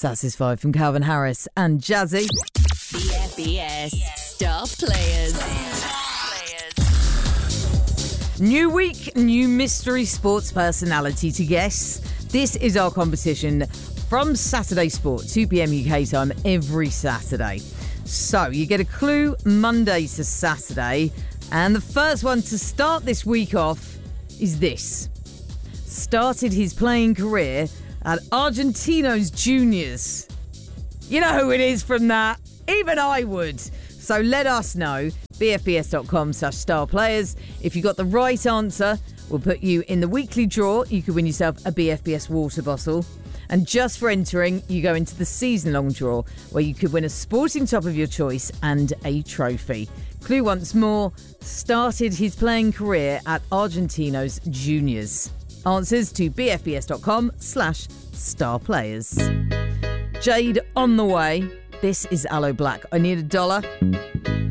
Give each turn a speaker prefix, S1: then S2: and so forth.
S1: Satisfied from Calvin Harris and Jazzy.
S2: BFBS Star Players.
S1: New week, new mystery sports personality to guess. This is our competition from Saturday Sport, 2 p.m. UK time every Saturday. So you get a clue Monday to Saturday. And the first one to start this week off is this. Started his playing career at Argentinos Juniors. You know who it is from that. Even I would. So let us know. bfbs.com/starplayers. If you got the right answer, we'll put you in the weekly draw. You could win yourself a BFBS water bottle. And just for entering, you go into the season-long draw where you could win a sporting top of your choice and a trophy. Clue once more, started his playing career at Argentinos Juniors. Answers to bfbs.com/starplayers. Jade on the way. This is Aloe Black. I Need $1.